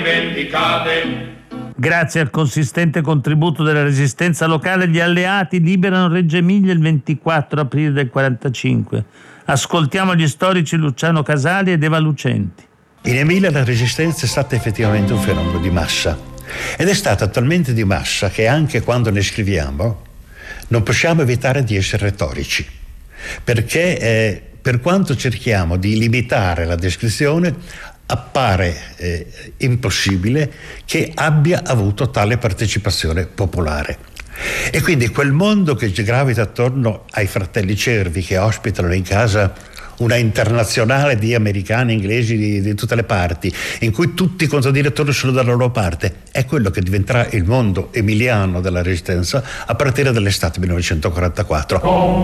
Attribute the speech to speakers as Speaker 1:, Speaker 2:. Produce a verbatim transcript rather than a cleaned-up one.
Speaker 1: Grazie al consistente contributo della resistenza locale, gli alleati liberano Reggio Emilia il ventiquattro aprile del quarantacinque. Ascoltiamo gli storici Luciano Casali ed Eva Lucenti.
Speaker 2: In Emilia la resistenza è stata effettivamente un fenomeno di massa ed è stata talmente di massa che anche quando ne scriviamo non possiamo evitare di essere retorici, perché eh, per quanto cerchiamo di limitare la descrizione appare eh, impossibile che abbia avuto tale partecipazione popolare. E quindi quel mondo che gravita attorno ai fratelli Cervi, che ospitano in casa una internazionale di americani, inglesi di, di tutte le parti, in cui tutti i contadini attorno sono dalla loro parte, è quello che diventerà il mondo emiliano della resistenza a partire dall'estate millenovecentoquarantaquattro.